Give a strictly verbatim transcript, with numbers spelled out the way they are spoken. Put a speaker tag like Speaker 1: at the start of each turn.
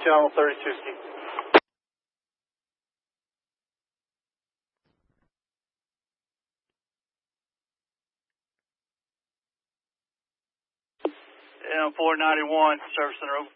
Speaker 1: channel thirty-two C.
Speaker 2: And four ninety-one, service center.